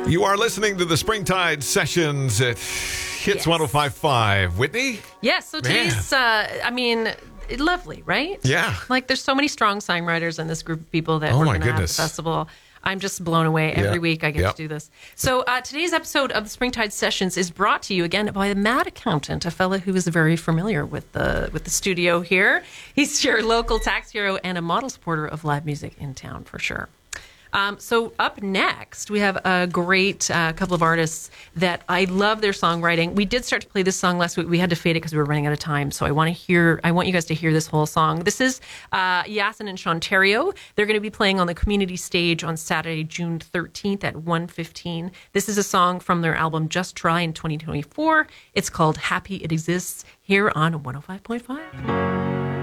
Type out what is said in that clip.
You are listening to the Springtide Sessions at Hits 105.5. Whitney? Yes, so today's, lovely, right? Yeah. Like, there's so many strong songwriters in this group of people that we're going to have at the festival. I'm just blown away every week I get to do this. So today's episode of the Springtide Sessions is brought to you again by the Mad Accountant, a fellow who is very familiar with the studio here. He's your local tax hero and a model supporter of live music in town for sure. So up next, we have a great couple of artists that I love their songwriting. We did start to play this song last week. We had to fade it because we were running out of time. So I want you guys to hear this whole song. This is Yasin and Shontario. They're going to be playing on the community stage on Saturday, June 13th at 1:15. This is a song from their album Just Try in 2024. It's called Happy It Exists here on 105.5.